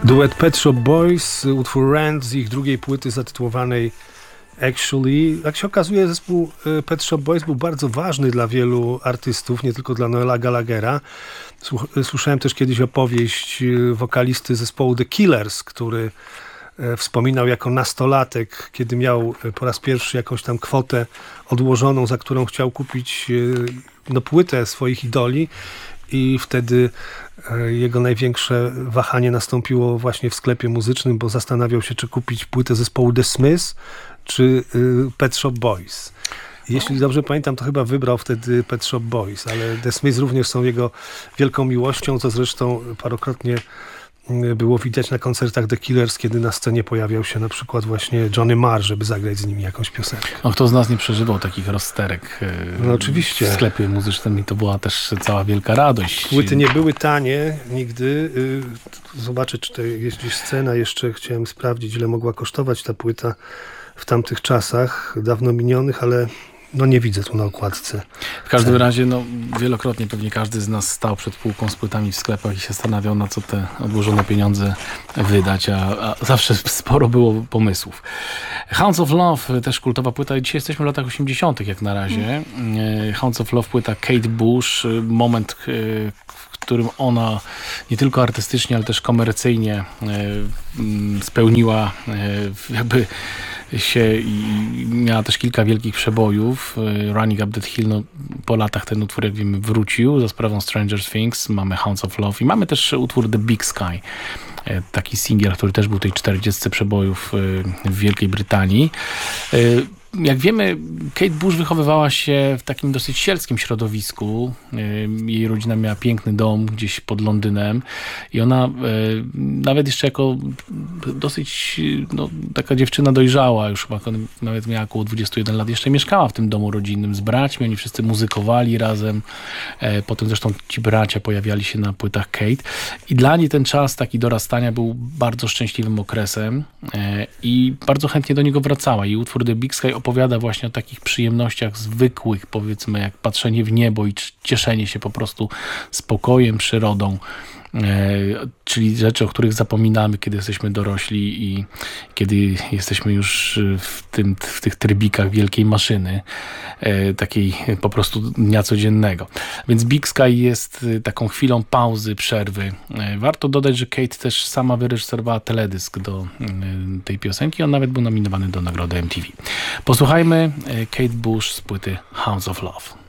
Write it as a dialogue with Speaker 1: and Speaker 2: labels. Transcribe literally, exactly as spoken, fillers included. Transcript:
Speaker 1: Duet Pet Shop Boys, utwór Rent z ich drugiej płyty zatytułowanej Actually. Jak się okazuje, zespół Pet Shop Boys był bardzo ważny dla wielu artystów, nie tylko dla Noela Gallaghera. Słyszałem też kiedyś opowieść wokalisty zespołu The Killers, który wspominał jako nastolatek, kiedy miał po raz pierwszy jakąś tam kwotę odłożoną, za którą chciał kupić no, płytę swoich idoli, i wtedy jego największe wahanie nastąpiło właśnie w sklepie muzycznym, bo zastanawiał się, czy kupić płytę zespołu The Smiths, czy Pet Shop Boys. Jeśli dobrze pamiętam, to chyba wybrał wtedy Pet Shop Boys, ale The Smiths również są jego wielką miłością, co zresztą parokrotnie było widać na koncertach The Killers, kiedy na scenie pojawiał się na przykład właśnie Johnny Marr, żeby zagrać z nimi jakąś piosenkę.
Speaker 2: No, kto z nas nie przeżywał takich rozterek
Speaker 1: no, oczywiście.
Speaker 2: w sklepie muzycznym, i to była też cała wielka radość.
Speaker 1: Płyty nie były tanie nigdy. Zobaczę, czy to jest gdzieś scena. Jeszcze chciałem sprawdzić, ile mogła kosztować ta płyta w tamtych czasach, dawno minionych, ale no nie widzę tu na okładce.
Speaker 2: W każdym Ceny. razie, no wielokrotnie pewnie każdy z nas stał przed półką z płytami w sklepach i się zastanawiał, na co te odłożone pieniądze wydać, a, a zawsze sporo było pomysłów. Hounds of Love, też kultowa płyta. Dzisiaj jesteśmy w latach osiemdziesiątych jak na razie. Mm. Hounds of Love, płyta Kate Bush. Moment, w którym ona nie tylko artystycznie, ale też komercyjnie spełniła jakby się i miała też kilka wielkich przebojów. Running Up That Hill, no, po latach ten utwór, jak wiemy, wrócił za sprawą Stranger Things. Mamy Hounds of Love i mamy też utwór The Big Sky. Taki singiel, który też był tej czterdziestce przebojów w Wielkiej Brytanii. Jak wiemy, Kate Bush wychowywała się w takim dosyć sielskim środowisku. Jej rodzina miała piękny dom gdzieś pod Londynem i ona nawet jeszcze jako dosyć no, taka dziewczyna dojrzała, już chyba nawet miała około dwudziestu jeden lat, jeszcze mieszkała w tym domu rodzinnym z braćmi. Oni wszyscy muzykowali razem. Potem zresztą ci bracia pojawiali się na płytach Kate. I dla niej ten czas taki dorastania był bardzo szczęśliwym okresem i bardzo chętnie do niego wracała. I utwór The Big Sky opowiada właśnie o takich przyjemnościach zwykłych, powiedzmy, jak patrzenie w niebo i cieszenie się po prostu spokojem, przyrodą. Czyli rzeczy, o których zapominamy, kiedy jesteśmy dorośli i kiedy jesteśmy już w, tym, w tych trybikach wielkiej maszyny, takiej po prostu dnia codziennego. Więc Big Sky jest taką chwilą pauzy, przerwy. Warto dodać, że Kate też sama wyreżyserowała teledysk do tej piosenki. On nawet był nominowany do nagrody M T V. Posłuchajmy Kate Bush z płyty Hounds of Love.